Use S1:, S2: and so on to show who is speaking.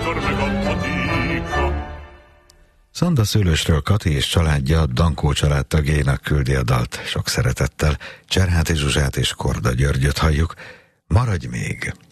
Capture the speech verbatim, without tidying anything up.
S1: Szanda Szőlősről Kati és családja Dankó családtagjainak küldi a dalt sok szeretettel. Cserháti Zsuzsát és Korda Györgyöt halljuk. Maradj még!